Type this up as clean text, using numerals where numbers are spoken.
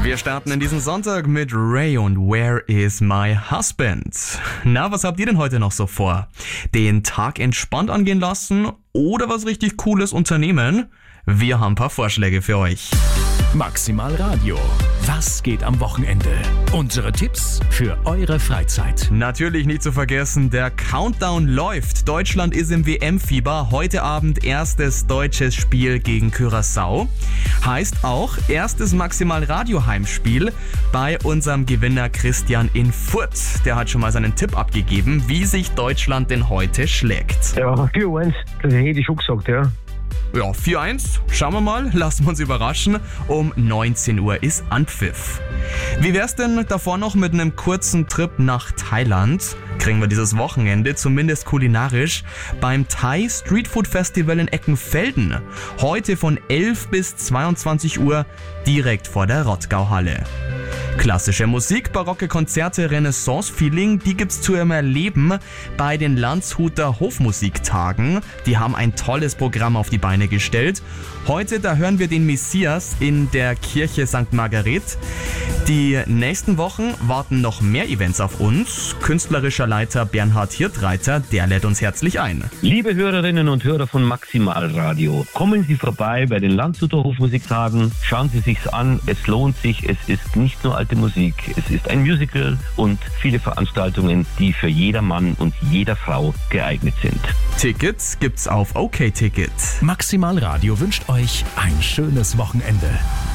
Wir starten in diesen Sonntag mit Ray und Where is my husband? Na, was habt ihr denn heute noch so vor? Den Tag entspannt angehen lassen oder was richtig Cooles unternehmen? Wir haben ein paar Vorschläge für euch. Maximal Radio. Was geht am Wochenende? Unsere Tipps für eure Freizeit. Natürlich nicht zu vergessen, der Countdown läuft. Deutschland ist im WM-Fieber. Heute Abend erstes deutsches Spiel gegen Curaçao. Heißt auch erstes Maximal Radio Heimspiel bei unserem Gewinner Christian in Furth. Der hat schon mal seinen Tipp abgegeben, wie sich Deutschland denn heute schlägt. Ja, 4-1, das hätte ich schon gesagt, ja. Ja, 4-1. Schauen wir mal, lassen wir uns überraschen. Um 19 Uhr ist Anpfiff. Wie wär's denn davor noch mit einem kurzen Trip nach Thailand? Kriegen wir dieses Wochenende, zumindest kulinarisch, beim Thai Street Food Festival in Eckenfelden. Heute von 11 bis 22 Uhr direkt vor der Rottgau-Halle. Klassische Musik, barocke Konzerte, Renaissance-Feeling, die gibt's zu erleben bei den Landshuter Hofmusiktagen. Die haben ein tolles Programm auf die Beine gestellt. Heute, da hören wir den Messias in der Kirche St. Margaret. Die nächsten Wochen warten noch mehr Events auf uns. Künstlerischer Leiter Bernhard Hirtreiter, der lädt uns herzlich ein. Liebe Hörerinnen und Hörer von Maximal Radio, kommen Sie vorbei bei den Landshuter Hofmusiktagen. Schauen Sie sich's an, es lohnt sich. Es ist nicht nur alte Musik, es ist ein Musical und viele Veranstaltungen, die für jeder Mann und jeder Frau geeignet sind. Tickets gibt's auf OK Ticket. Maximal Radio wünscht euch ein schönes Wochenende.